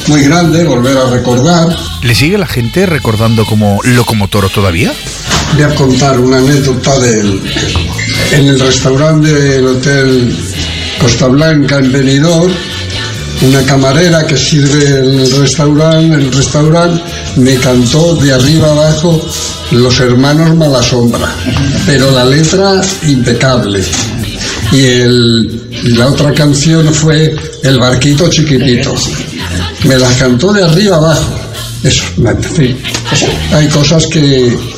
muy grande volver a recordar. ¿Le sigue la gente recordando como Locomotoro todavía? Voy a contar una anécdota en el restaurante del Hotel Costa Blanca en Benidorm. Una camarera que sirve en el restaurante me cantó de arriba abajo Los Hermanos Malasombra, pero la letra impecable. Y la otra canción fue El Barquito Chiquitito. Me las cantó de arriba abajo. Eso, en fin, hay cosas que